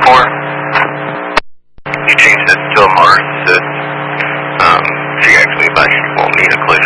before? You changed it to a Mars that she actually eventually won't need a click.